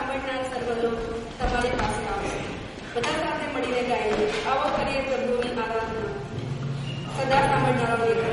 સાંભળનાર સર્વ લોક તમારી પાસે આવશે. બધા સાથે મળીને ગાઈએ, આવો કરીએ પ્રભુની આરાધના. સદા સાંભળનારો